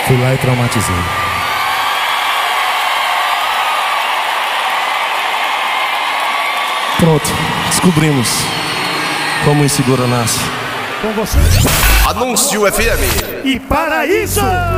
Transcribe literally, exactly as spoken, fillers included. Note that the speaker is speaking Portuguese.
Fui lá e traumatizei. Pronto, descobrimos como o inseguro nasce. Com você. Anúncio F M. E para isso...